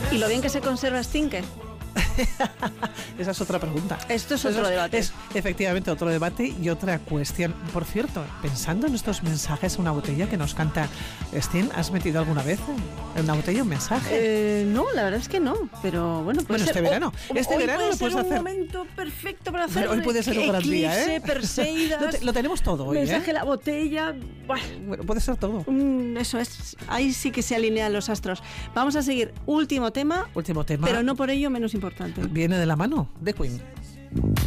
¿Y lo bien que se conserva Stinker? Esa es otra pregunta. Esto es otro debate. Es efectivamente otro debate y otra cuestión. Por cierto, pensando en estos mensajes, una botella que nos canta Sting, ¿has metido alguna vez en una botella un mensaje? No, la verdad es que no, pero bueno, puede ser. Este verano. Este hoy verano puede lo puedes ser hacer. Un momento perfecto para hacer. Hoy puede ser un gran día, ¿eh? Perseidas, lo tenemos todo hoy, mensaje la botella. Bueno, puede ser todo. Eso es. Ahí sí que se alinean los astros. Vamos a seguir. Último tema. Último tema. Pero no por ello menos importante. Viene de la mano de Queen.